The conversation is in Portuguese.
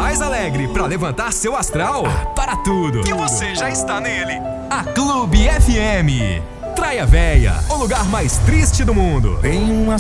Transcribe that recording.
mais alegre pra levantar seu astral? Para tudo! E você já está nele. A Clube FM. Traia Véia, o lugar mais triste do mundo. Tem uma